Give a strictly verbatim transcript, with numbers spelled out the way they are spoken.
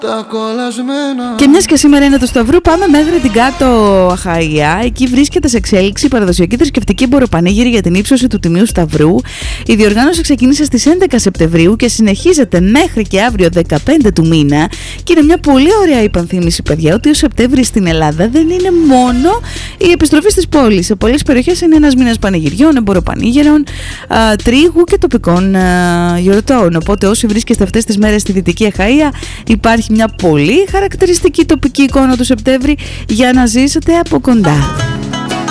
Και μιας και σήμερα είναι του Σταυρού, πάμε μέχρι την κάτω Αχαΐα. Εκεί βρίσκεται σε εξέλιξη η παραδοσιακή θρησκευτική εμποροπανήγυρη για την ύψωση του Τιμίου Σταυρού. Η διοργάνωση ξεκίνησε στις έντεκα Σεπτεμβρίου και συνεχίζεται μέχρι και αύριο δεκαπέντε του μήνα. Και είναι μια πολύ ωραία υπενθύμηση, παιδιά, ότι ο Σεπτέμβρης στην Ελλάδα δεν είναι μόνο η επιστροφή στις πόλεις. Σε πολλές περιοχές είναι ένας μήνας πανηγυριών, εμποροπανήγυρων, α, τρίγου και τοπικών α, γιορτών. Οπότε, όσοι βρίσκεστε αυτές τις μέρες στη Δυτική Αχαΐα, υπάρχει μια πολύ χαρακτηριστική τοπική εικόνα του Σεπτέμβρη για να ζήσετε από κοντά.